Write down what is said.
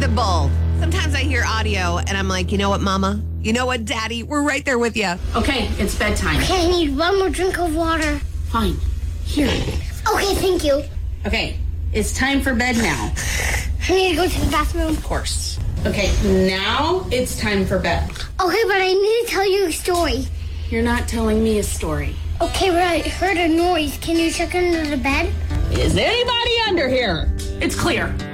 of both. Sometimes I hear audio and I'm like, you know what, Mama? You know what, Daddy? We're right there with you. Okay, it's bedtime. Okay, I need one more drink of water. Fine. Here. Okay, thank you. Okay, it's time for bed now. I need to go to the bathroom. Of course. Okay, now it's time for bed. Okay, but I need to tell you a story. You're not telling me a story. Okay, but I heard a noise. Can you check under the bed? Is anybody under here? It's clear.